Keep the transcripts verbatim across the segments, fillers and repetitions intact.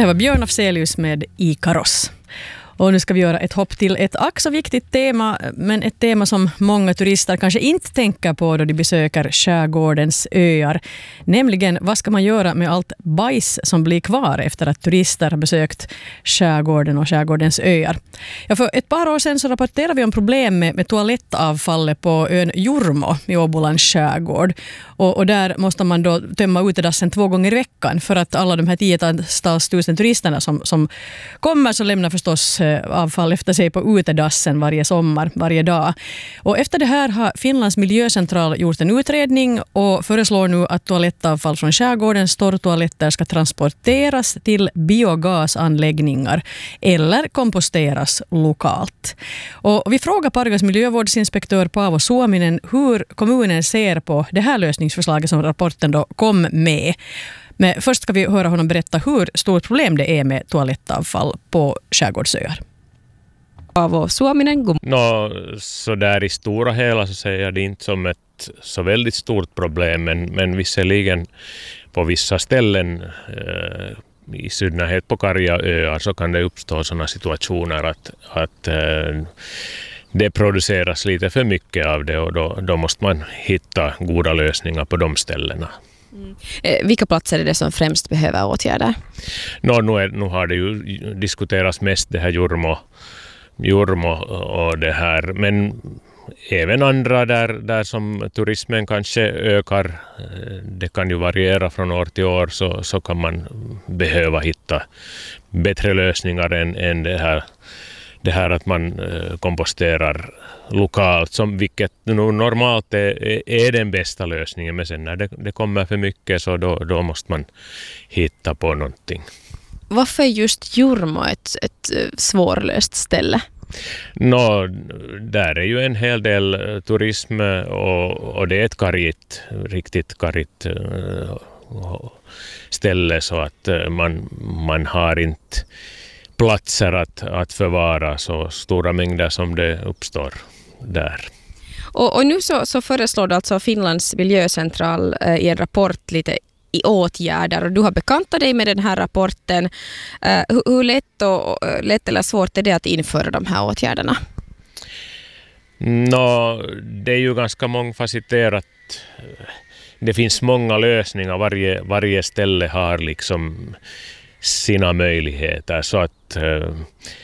Det här var Björn Afzelius med Ikaros. Och nu ska vi göra ett hopp till ett ack så viktigt tema, men ett tema som många turister kanske inte tänker på då de besöker skärgårdens öar. Nämligen, vad ska man göra med allt bajs som blir kvar efter att turister har besökt skärgården och skärgårdens öar? Ja, för ett par år sedan så rapporterade vi om problem med, med toalettavfallet på ön Jormo i Åbolands skärgård. Och, och där måste man då tömma utedassen två gånger i veckan för att alla de här tiotals tusen turisterna som, som kommer så lämnar förstås avfall efter sig på utedassen varje sommar, varje dag. Och efter det här har Finlands miljöcentral gjort en utredning och föreslår nu att toalettavfall från skärgårdens torrtoaletter ska transporteras till biogasanläggningar eller komposteras lokalt. Och vi frågar Pargas miljövårdsinspektör Paavo Suominen hur kommunen ser på det här lösningsförslaget som rapporten då kom med. Men först ska vi höra honom berätta hur stort problem det är med toalettavfall på skärgårdsöar. Paavo Suominen. No, så där i stora hela så säger jag det inte som ett så väldigt stort problem, men, men visserligen på vissa ställen eh, i synnerhet på karga öar så kan det uppstå sådana situationer att, att eh, det produceras lite för mycket av det, och då, då måste man hitta goda lösningar på de ställena. Mm. Eh, vilka platser är det som främst behöver åtgärder? No, nu, är, nu har det ju diskuterats mest det här Jormo, Jormo och det här, men även andra där, där som turismen kanske ökar, det kan ju variera från år till år, så, så kan man behöva hitta bättre lösningar än, än det här det här att man komposterar lokalt, som vilket normalt är, är den bästa lösningen, men sen när det, det kommer för mycket så då, då måste man hitta på någonting. Varför är just Jormo ett, ett svårlöst ställe? Nå, där är ju en hel del turism och, och det är ett karigt, riktigt karigt ställe, så att man, man har inte platser att, att förvara så stora mängder som det uppstår där. Och, och nu så, så föreslår alltså Finlands miljöcentral eh, i en rapport lite i åtgärder, och du har bekantat dig med den här rapporten. Eh, hur, hur lätt, och, lätt eller svårt är det att införa de här åtgärderna? Nå, det är ju ganska mångfacetterat. Det finns många lösningar. Varje, varje ställe har liksom sina möjligheter, så att eh,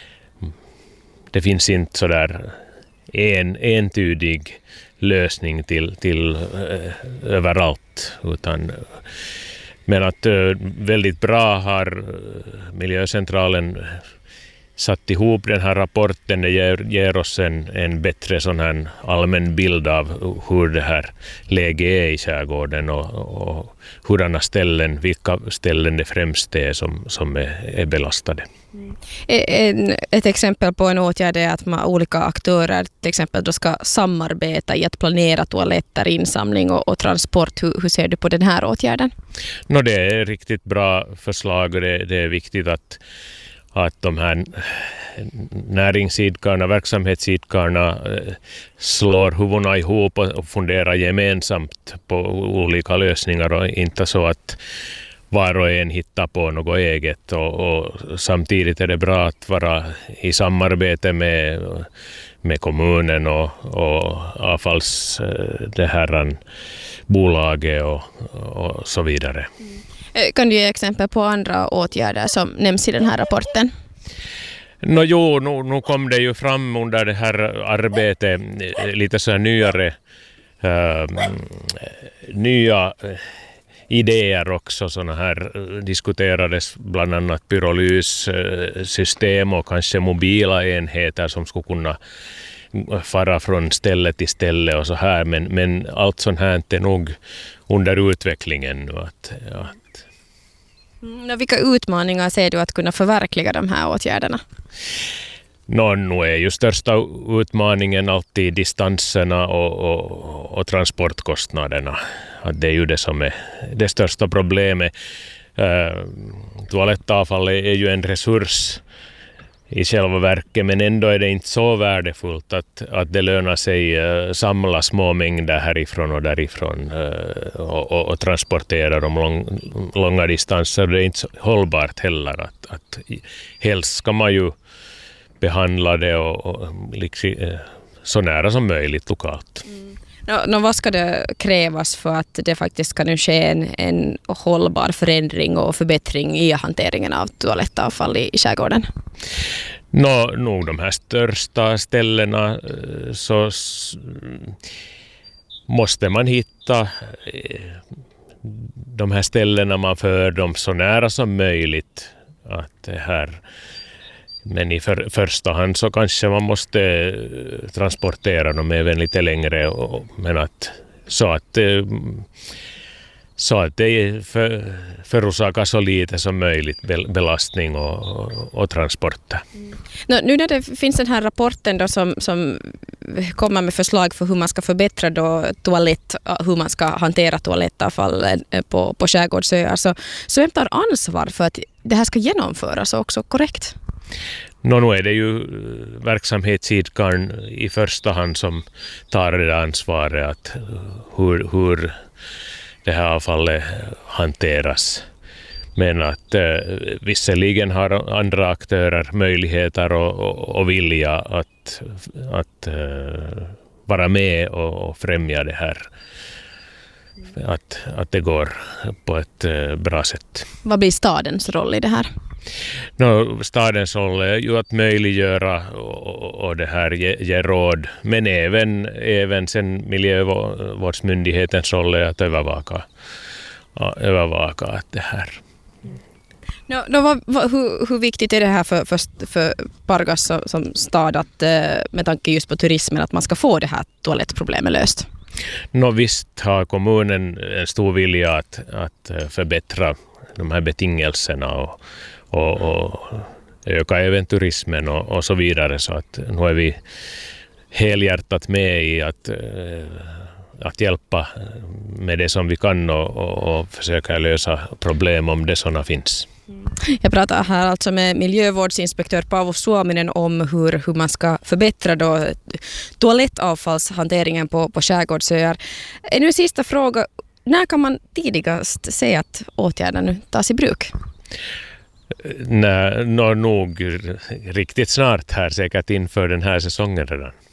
det finns inte så där en entydig lösning till, till eh, överallt, utan men att eh, väldigt bra har miljöcentralen satt ihop den här rapporten. Det ger, ger oss en, en bättre sån här allmän bild av hur det här läget är i skärgården och, och hurdana ställen, vilka ställen det främst är som, som är, är belastade. Mm. En, ett exempel på en åtgärd är att man, olika aktörer till exempel då ska samarbeta i att planera toaletter, insamling och, och transport. Hur, hur ser du på den här åtgärden? No, det är riktigt bra förslag, och det, det är viktigt att att de här näringsidkarna, verksamhetsidkarna slår huvudena ihop och funderar gemensamt på olika lösningar, och inte så att var och en hittar på något eget. Och, och samtidigt är det bra att vara i samarbete med, med kommunen och, och avfalls det här bolaget och, och så vidare. Kan du ge exempel på andra åtgärder som nämns i den här rapporten? No, jo, nu, nu kom det ju fram under det här arbetet lite så här nyare, äh, nya idéer också. Såna här diskuterades bland annat pyrolyssystem och kanske mobila enheter som skulle kunna fara från ställe till ställe och så här, men, men allt sånt här är nog under utvecklingen nu. Att, ja. Mm, vilka utmaningar ser du att kunna förverkliga de här åtgärderna? Nå, nu är ju största utmaningen alltid distanserna och, och, och transportkostnaderna. Att det är ju det som är det största problemet. Uh, toalettavfall är ju en resurs i själva verket, men ändå är det inte så värdefullt att, att det lönar sig uh, samla små mängder härifrån och därifrån uh, och, och, och transportera dem lång, långa distanser. Det är inte så hållbart heller. Att, att helst ska man ju behandla det och, och liksom, uh, så nära som möjligt lokalt. Mm. No, no, vad ska det krävas för att det faktiskt ska nu ske en, en hållbar förändring och förbättring i hanteringen av toalettavfall i, i skärgården? Nå, nog de här största ställena så s- måste man hitta de här ställena, man för dem så nära som möjligt. Att det här, men i för, första hand så kanske man måste transportera dem även lite längre, och, men att, så att så att det för, förorsakar så lite som möjligt belastning och, och, och transporter. Mm. No, nu när det finns den här rapporten då som, som kommer med förslag för hur man ska förbättra då toalett, hur man ska hantera toalettavfall på, på skärgårdsöar, så, så vem tar ansvar för att det här ska genomföras också korrekt? Nå, nu är det ju verksamhetsidkaren i första hand som tar det ansvaret att hur, hur det här avfallet hanteras. Men att eh, visserligen har andra aktörer möjligheter och, och, och vilja att, att eh, vara med och, och främja det här. Att, att det går på ett eh, bra sätt. Vad blir stadens roll i det här? No, stadens roll är ju att möjliggöra och, och det här ge, ge råd, men även, även sen miljövårdsmyndighetens roll är att övervaka, övervaka att det här. No, no, vad, vad, hur, hur viktigt är det här för, för, för Pargas som, som stad att, med tanke just på turismen, att man ska få det här toalettproblemet löst? No, visst har kommunen en stor vilja att, att förbättra de här betingelserna och Och, och öka även turismen och, och så vidare, så att nu är vi helhjärtat med i att, att hjälpa med det som vi kan och, och, och försöka lösa problem om det sådana finns. Jag pratar här alltså med miljövårdsinspektör Paavo Suominen om hur, hur man ska förbättra då toalettavfallshanteringen på, på skärgårdsöar. En nu sista fråga, när kan man tidigast se att åtgärden nu tas i bruk? Nej, nog riktigt snart här, säkert inför den här säsongen redan.